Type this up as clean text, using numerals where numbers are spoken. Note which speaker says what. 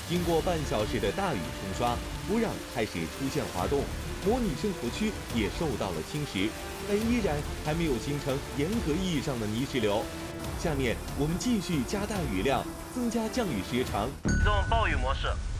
Speaker 1: 经过半小时的大雨冲刷，土壤开始出现滑动，模拟生活区也受到了侵蚀，但依然还没有形成严格意义上的泥石流。下面我们继续加大雨量，增加降雨时长，
Speaker 2: 启动暴雨模式。